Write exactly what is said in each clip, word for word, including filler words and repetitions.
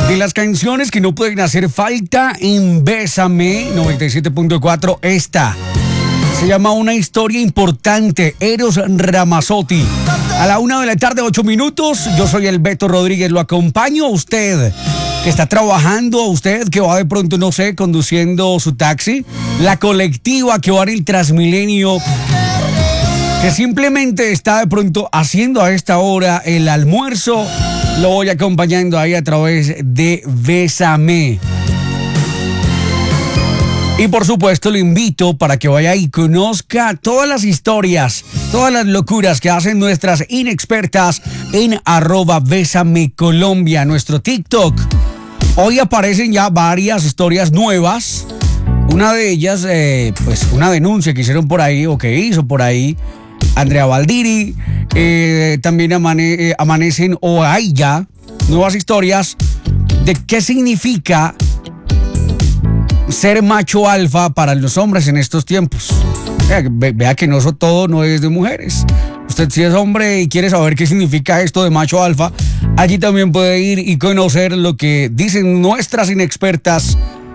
De las canciones que no pueden hacer falta en Bésame noventa y siete punto cuatro, esta se llama Una historia importante, Eros Ramazzotti. A la una de la tarde, ocho minutos. Yo soy el Beto Rodríguez. Lo acompaño a usted que está trabajando, a usted que va de pronto, no sé, conduciendo su taxi, la colectiva que va en el Transmilenio, que simplemente está de pronto haciendo a esta hora el almuerzo. Lo voy acompañando ahí a través de Bésame. Y por supuesto lo invito para que vaya y conozca todas las historias, todas las locuras que hacen nuestras inexpertas en arroba Bésame Colombia, nuestro TikTok. Hoy aparecen ya varias historias nuevas. Una de ellas, eh, pues una denuncia que hicieron por ahí o que hizo por ahí Andrea Valdiri. Eh, también amane, eh, amanecen o hay ya nuevas historias de qué significa ser macho alfa para los hombres en estos tiempos. Vea, vea que no eso todo no es de mujeres. Usted si es hombre y quiere saber qué significa esto de macho alfa, allí también puede ir y conocer lo que dicen nuestras inexpertas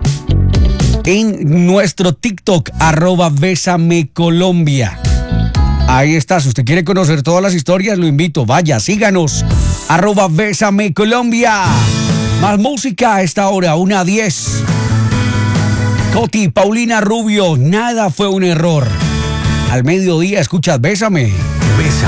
en nuestro TikTok, arroba Bésame Colombia. Ahí está, si usted quiere conocer todas las historias, lo invito, vaya, síganos, arroba Bésame Colombia. Más música a esta hora, una a diez. Coti, Paulina Rubio, nada fue un error. Al mediodía escuchas Bésame. Bésame.